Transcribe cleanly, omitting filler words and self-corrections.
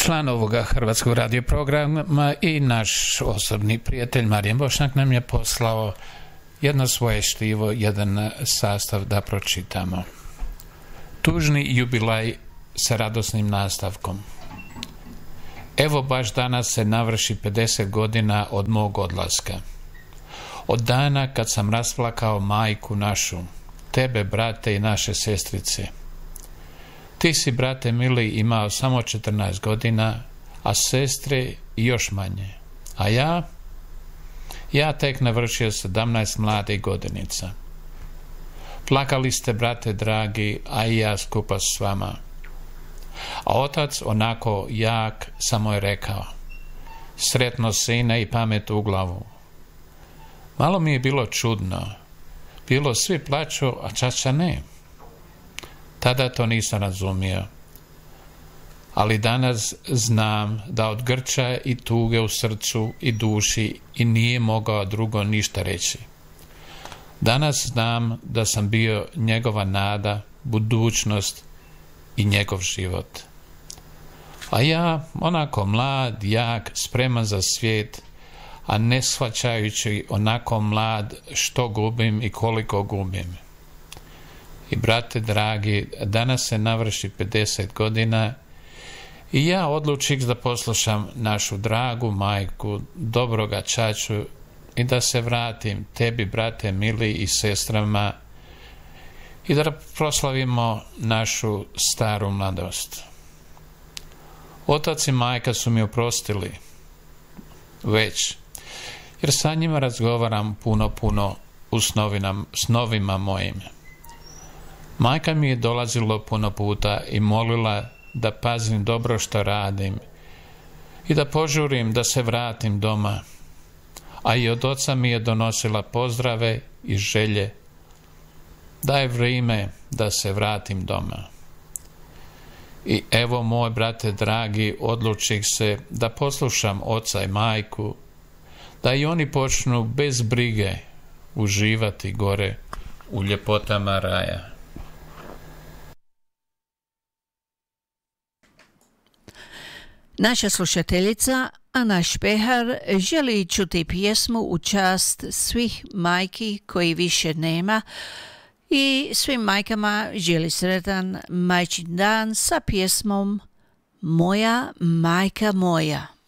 član ovoga hrvatskog radio programa i naš osobni prijatelj Marijan Bošnjak nam je poslao jedno svoje štivo, jedan sastav da pročitamo. Tužni jubilej sa radosnim nastavkom. Evo baš danas se navrši 50 godina od mog odlaska. Od dana kad sam rasplakao majku našu, tebe, brate, i naše sestrice. Ti si, brate mili, imao samo 14 godina, a sestre još manje. A ja tek navršio 17 mladih godinica. Plakali ste, brate dragi, a i ja skupa s vama. A otac, onako jak, samo je rekao: sretno sine i pamet u glavu. Malo mi je bilo čudno. Bilo svi plaću, a čača ne. Tada to nisam razumio. Ali danas znam da od grča i tuge u srcu i duši i nije mogao drugo ništa reći. Danas znam da sam bio njegova nada, budućnost i njegov život. A ja, onako mlad, jak, spreman za svijet, a ne shvaćajući onako mlad što gubim i koliko gubim. I brate dragi, danas se navrši 50 godina i ja odlučih da poslušam našu dragu majku, dobroga čaču i da se vratim tebi, brate mili, i sestrama i da proslavimo našu staru mladost. Otac i majka su mi oprostili već, jer sa njima razgovaram puno u snovima mojim. Majka mi je dolazila puno puta i molila da pazim dobro što radim i da požurim da se vratim doma, a i od oca mi je donosila pozdrave i želje da je vrijeme da se vratim doma. I evo, moj brate dragi, odlučih se da poslušam oca i majku, da i oni počnu bez brige uživati gore u ljepotama raja. Naša slušateljica Ana Špehar želi čuti pjesmu u čast svih majki koji više nema i svim majkama želi sretan majčin dan sa pjesmom Moja majka moja.